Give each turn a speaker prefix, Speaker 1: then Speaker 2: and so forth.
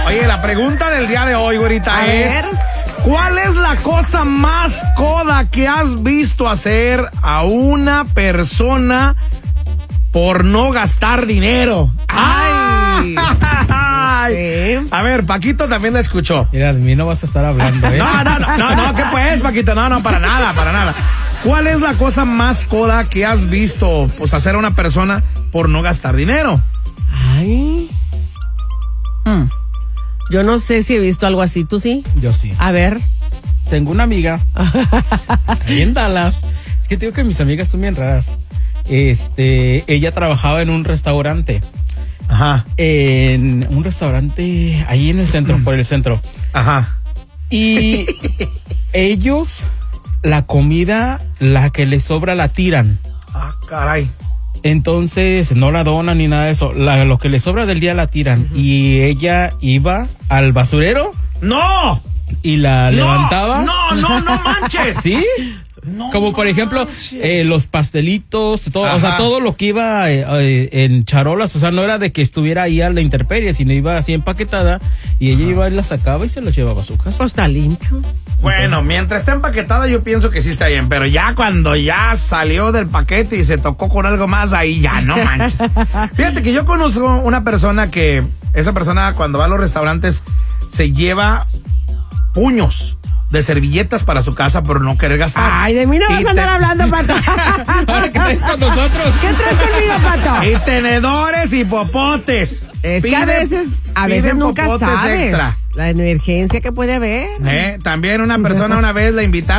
Speaker 1: Oye, la pregunta del día de hoy, güerita, es: ¿cuál es la cosa más coda que has visto hacer a una persona por no gastar dinero? ¡Ay! Sí. A ver, Paquito también la escuchó.
Speaker 2: Mira, de mí no vas a estar hablando, ¿eh?
Speaker 1: No, ¿qué pues, Paquito? No, para nada. ¿Cuál es la cosa más coda que has visto, pues, hacer a una persona por no gastar dinero?
Speaker 3: Ay. Yo no sé si he visto algo así, ¿tú sí?
Speaker 2: Yo sí.
Speaker 3: A ver.
Speaker 2: Tengo una amiga ahí en Dallas. Es que te digo que mis amigas son bien raras. Ella trabajaba en un restaurante.
Speaker 1: Ajá.
Speaker 2: En un restaurante ahí en el centro, por el centro.
Speaker 1: Ajá.
Speaker 2: Y ellos, la comida, la que les sobra, la tiran.
Speaker 1: Ah, caray.
Speaker 2: Entonces no la donan ni nada de eso. Lo que les sobra del día la tiran. Y ella iba al basurero.
Speaker 1: ¡No!
Speaker 2: Y la levantaba.
Speaker 1: No manches.
Speaker 2: ¿Sí?
Speaker 1: No,
Speaker 2: como por ejemplo los pastelitos, todo, o sea, todo lo que iba en charolas, o sea, no era de que estuviera ahí a la intemperie, sino iba así empaquetada y ella iba y la sacaba y se los llevaba a su casa.
Speaker 3: Pues está limpio.
Speaker 1: Bueno, mientras está empaquetada yo pienso que sí está bien, pero ya cuando ya salió del paquete y se tocó con algo más, ahí ya no manches. Fíjate que yo conozco una persona que, esa persona cuando va a los restaurantes se lleva puños de servilletas para su casa por no querer gastar.
Speaker 3: Ay, de mí no vas a andar hablando, Pato.
Speaker 2: Ahora que traes con nosotros.
Speaker 3: ¿Qué traes conmigo, Pato?
Speaker 1: Y tenedores y popotes.
Speaker 3: Es que a veces nunca sabes
Speaker 1: extra.
Speaker 3: la emergencia que puede haber.
Speaker 1: También una persona una vez la invitaron